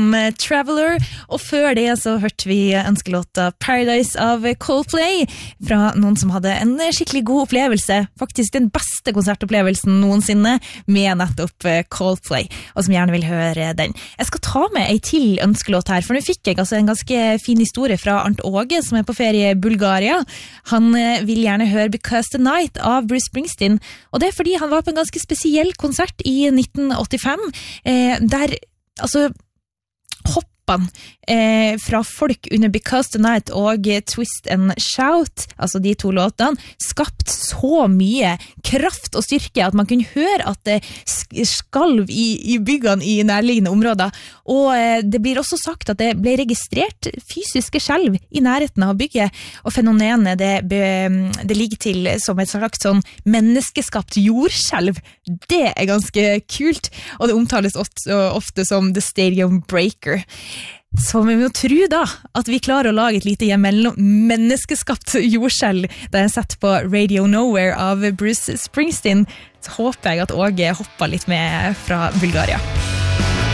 som Traveler, og før det så hørte vi ønskelåta Paradise av Coldplay fra noen som hadde en skikkelig god opplevelse, faktisk den beste konsertopplevelsen noensinne med nettopp Coldplay, og som gjerne vil høre den. Jeg skal ta med en til ønskelåt her, for nå fikk jeg altså en ganske fin historie fra Arnt Åge, som på ferie i Bulgaria. Han vil gjerne høre Because the Night av Bruce Springsteen, og det er fordi han var på en ganske spesiell konsert i 1985, der altså hoppene fra folk under Because the Night og Twist and Shout, altså de to låtene, skapt så mye kraft og styrke at man kunne høre at det skalv i byggene i nærliggende områder, og det blir også sagt at det ble registrert fysiske skjelv i nærheten av bygget, og fenomenet det ligger til som et slags sånn menneskeskapt jordskjelv. Det er ganske kult, og det omtales ofte som The Stadium Breaker. Så vi må tro da at vi klarer å lage et lite menneskeskapt jordskjelv da jeg setter på Radio Nowhere av Bruce Springsteen. Så håper jeg at Åge hopper litt med fra Bulgaria.